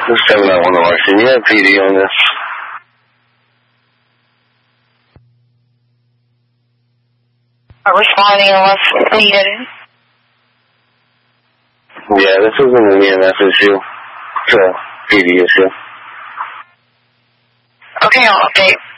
This is 791 Larson. You have PD on this? Responding unless needed. Yeah, this isn't an EMS issue. It's a PD issue. Okay, I'll update.